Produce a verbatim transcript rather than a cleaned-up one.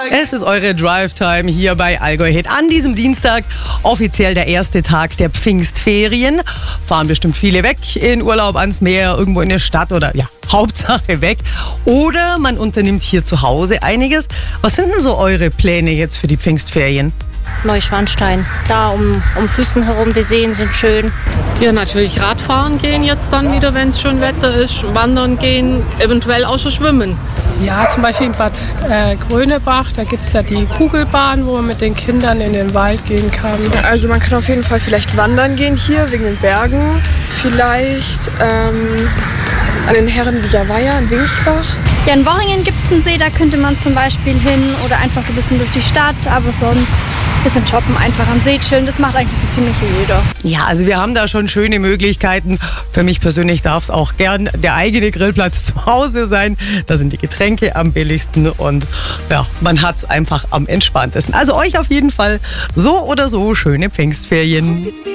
Es ist eure Drive-Time hier bei Allgäu Hit. An diesem Dienstag offiziell der erste Tag der Pfingstferien. Fahren bestimmt viele weg in Urlaub ans Meer, irgendwo in der Stadt oder ja, Hauptsache weg. Oder man unternimmt hier zu Hause einiges. Was sind denn so eure Pläne jetzt für die Pfingstferien? Neuschwanstein. Da um, um Füssen herum, die Seen sind schön. Ja, natürlich Radfahren gehen jetzt dann wieder, wenn es schon Wetter ist. Wandern gehen, eventuell auch schon schwimmen. Ja, zum Beispiel in Bad äh, Grönebach, da gibt es ja die Kugelbahn, wo man mit den Kindern in den Wald gehen kann. Also man kann auf jeden Fall vielleicht wandern gehen hier, wegen den Bergen. Vielleicht ähm, an den Herren dieser Weiher in Wingsbach. Ja, in Worringen gibt es einen See, da könnte man zum Beispiel hin oder einfach so ein bisschen durch die Stadt, aber sonst ein bisschen shoppen, einfach am See chillen, das macht eigentlich so ziemlich jeder. Ja, also wir haben da schon schöne Möglichkeiten. Für mich persönlich darf es auch gern der eigene Grillplatz zu Hause sein. Da sind die Getränke am billigsten und ja, man hat es einfach am entspanntesten. Also euch auf jeden Fall so oder so schöne Pfingstferien.